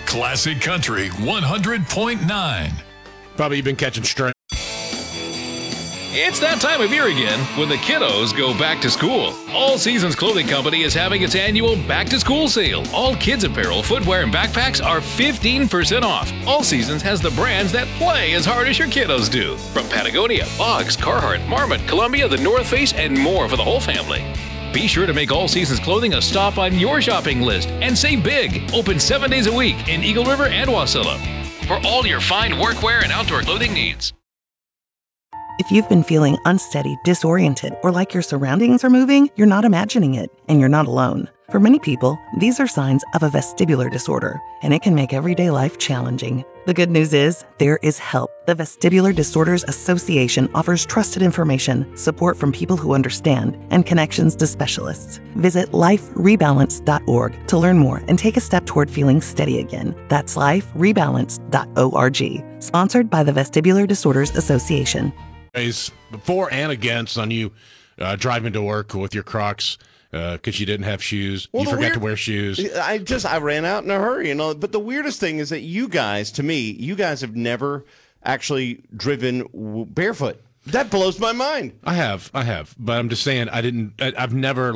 Classic Country 100.9. Probably you've been catching strain. It's that time of year again when the kiddos go back to school. All Seasons Clothing Company is having its annual back to school sale. All kids apparel, footwear, and backpacks are 15% off. All Seasons has the brands that play as hard as your kiddos do. From Patagonia, Boggs, Carhartt, Marmot, Columbia, The North Face, and more for the whole family. Be sure to make All Seasons Clothing a stop on your shopping list and save big. Open 7 days a week in Eagle River and Wasilla for all your fine workwear and outdoor clothing needs. If you've been feeling unsteady, disoriented, or like your surroundings are moving, you're not imagining it, and you're not alone. For many people, these are signs of a vestibular disorder, and it can make everyday life challenging. The good news is, there is help. The Vestibular Disorders Association offers trusted information, support from people who understand, and connections to specialists. Visit liferebalance.org to learn more and take a step toward feeling steady again. That's liferebalance.org. Sponsored by the Vestibular Disorders Association. For and against on you driving to work with your Crocs because you didn't have shoes. Well, you forgot to wear shoes. I ran out in a hurry, But the weirdest thing is that you guys have never actually driven barefoot. That blows my mind. I have, but I'm just saying I've never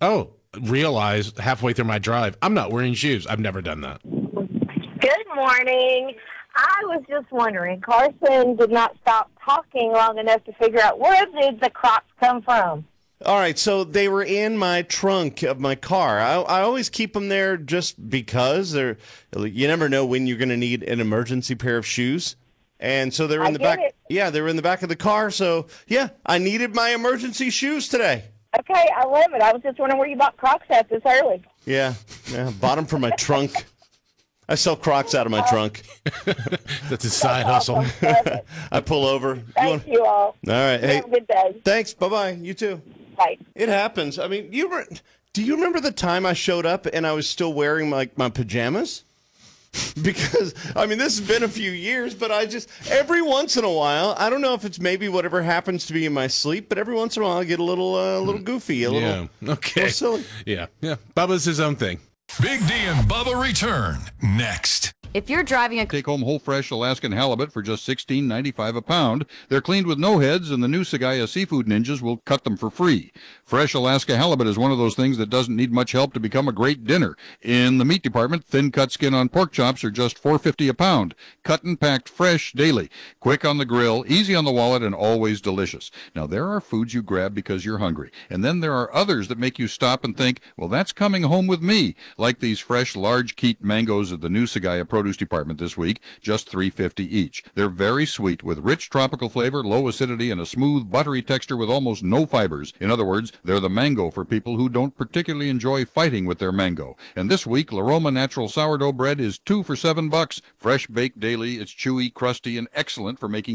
realized halfway through my drive I'm not wearing shoes. I've never done that. Good morning. I was just wondering, Carson did not stop talking long enough to figure out where did the Crocs come from? All right, so they were in my trunk of my car. I always keep them there just because you never know when you're going to need an emergency pair of shoes. And so they're in the back. Yeah, they were in the back of the car. So, yeah, I needed my emergency shoes today. Okay, I love it. I was just wondering where you bought Crocs at this early. Yeah, bought them from my trunk. I sell Crocs out of my trunk. That's a side hustle. I pull over. Thank you all. All right. Hey, have a good day. Thanks. Bye-bye. You too. Bye. It happens. I mean, do you remember the time I showed up and I was still wearing my pajamas? Because, this has been a few years, but every once in a while, I don't know if it's maybe whatever happens to be in my sleep, but every once in a while I get a little goofy, a little silly. Yeah. Bubba's his own thing. Big D and Bubba return next. If you're driving a take home whole fresh Alaskan halibut for just $16.95 a pound. They're cleaned with no heads, and the new Sagaya Seafood Ninjas will cut them for free. Fresh Alaska halibut is one of those things that doesn't need much help to become a great dinner. In the meat department, thin-cut skin on pork chops are just $4.50 a pound. Cut and packed fresh daily. Quick on the grill, easy on the wallet, and always delicious. Now, there are foods you grab because you're hungry, and then there are others that make you stop and think, well, that's coming home with me, like these fresh large keat mangoes at the new Sagaya Produce Department this week, just $3.50 each. They're very sweet with rich tropical flavor, low acidity, and a smooth, buttery texture with almost no fibers. In other words, they're the mango for people who don't particularly enjoy fighting with their mango. And this week, La Roma Natural Sourdough Bread is 2 for $7. Fresh baked daily, it's chewy, crusty, and excellent for making